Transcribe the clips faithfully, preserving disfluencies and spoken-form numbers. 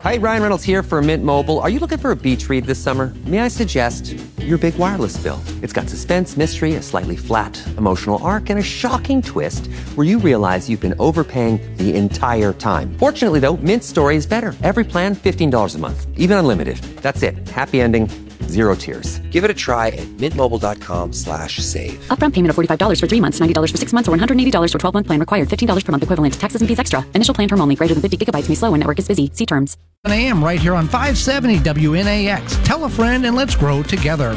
Hi, Ryan Reynolds here for Mint Mobile. Are you looking for a beach read this summer? May I suggest your big wireless bill? It's got suspense, mystery, a slightly flat emotional arc, and a shocking twist where you realize you've been overpaying the entire time. Fortunately, though, Mint's story is better. Every plan, fifteen dollars a month, even unlimited. That's it. Happy ending, zero tears. Give it a try at mintmobile.com slash save. Upfront payment of forty-five dollars for three months, ninety dollars for six months, or one hundred eighty dollars for twelve-month plan required. fifteen dollars per month equivalent. Taxes and fees extra. Initial plan term only. Greater than fifty gigabytes may slow when network is busy. See terms. seven a.m. right here on five seventy W N A X. Tell a friend and let's grow together.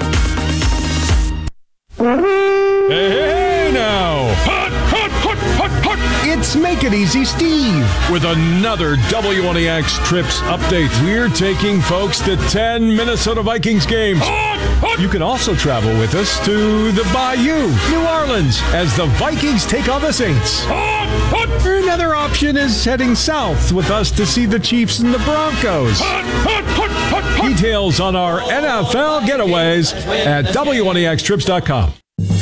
Hey, hey, now. Hot, hot, hot, hot, hot. It's Make It Easy Steve. With another W N A X Trips update. We're taking folks to ten Minnesota Vikings games. Hot, hot. You can also travel with us to the Bayou, New Orleans, as the Vikings take on the Saints. Hot, hot. Another option is heading south with us to see the Chiefs and the Broncos. Hot, hot, hot, hot, hot. Details on our N F L getaways at W N A X trips dot com.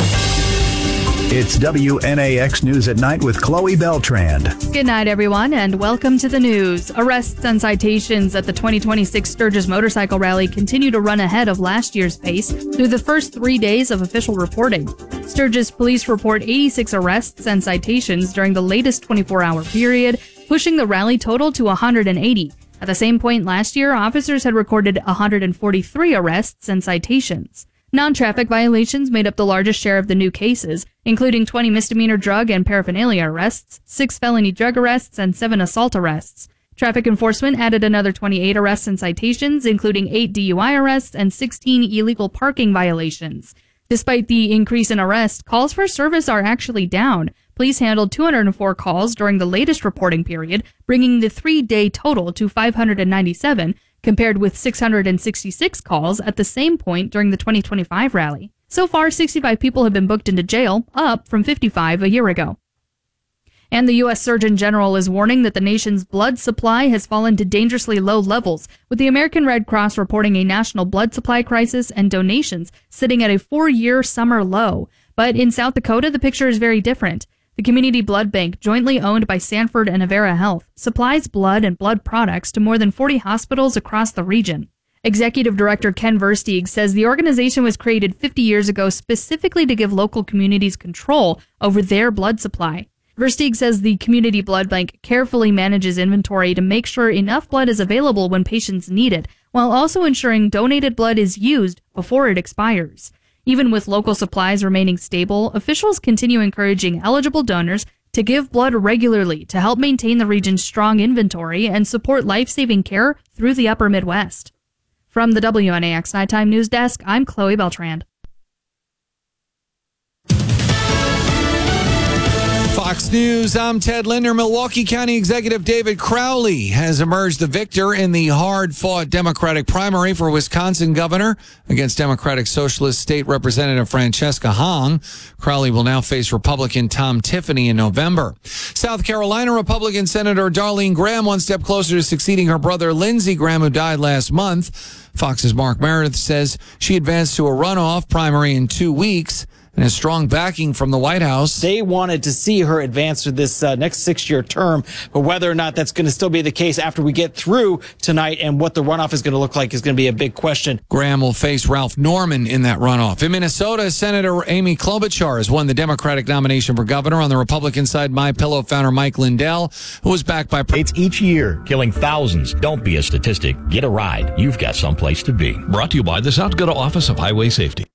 It's W N A X News at Night with Chloe Beltrand. Good night, everyone, and welcome to the news. Arrests and citations at the twenty twenty-six Sturgis Motorcycle Rally continue to run ahead of last year's pace through the first three days of official reporting. Sturgis police report eighty-six arrests and citations during the latest twenty-four hour period, pushing the rally total to one hundred eighty. At the same point last year, officers had recorded one hundred forty-three arrests and citations. Non-traffic violations made up the largest share of the new cases, including twenty misdemeanor drug and paraphernalia arrests, six felony drug arrests, and seven assault arrests. Traffic enforcement added another twenty-eight arrests and citations, including eight D U I arrests and sixteen illegal parking violations. Despite the increase in arrests, calls for service are actually down. Police handled two hundred four calls during the latest reporting period, bringing the three-day total to five hundred ninety-seven, compared with six hundred sixty-six calls at the same point during the twenty twenty-five rally. So far, sixty-five people have been booked into jail, up from fifty-five a year ago. And the U S Surgeon General is warning that the nation's blood supply has fallen to dangerously low levels, with the American Red Cross reporting a national blood supply crisis and donations sitting at a four-year summer low. But in South Dakota, the picture is very different. The Community Blood Bank, jointly owned by Sanford and Avera Health, supplies blood and blood products to more than forty hospitals across the region. Executive Director Ken Versteeg says the organization was created fifty years ago specifically to give local communities control over their blood supply. Versteeg says the Community Blood Bank carefully manages inventory to make sure enough blood is available when patients need it, while also ensuring donated blood is used before it expires. Even with local supplies remaining stable, officials continue encouraging eligible donors to give blood regularly to help maintain the region's strong inventory and support life-saving care through the upper Midwest. From the W N A X Nighttime News Desk, I'm Chloe Beltrand. Fox News, I'm Ted Linder. Milwaukee County Executive David Crowley has emerged the victor in the hard-fought Democratic primary for Wisconsin governor against Democratic Socialist State Representative Francesca Hong. Crowley will now face Republican Tom Tiffany in November. South Carolina Republican Senator Darlene Graham one step closer to succeeding her brother Lindsey Graham, who died last month. Fox's Mark Meredith says she advanced to a runoff primary in two weeks. And has strong backing from the White House. They wanted to see her advance to this uh, next six-year term, but whether or not that's going to still be the case after we get through tonight and what the runoff is going to look like is going to be a big question. Graham will face Ralph Norman in that runoff. In Minnesota, Senator Amy Klobuchar has won the Democratic nomination for governor. On the Republican side, MyPillow founder Mike Lindell, who was backed by... It's each year, killing thousands. Don't be a statistic. Get a ride. You've got someplace to be. Brought to you by the South Dakota Office of Highway Safety.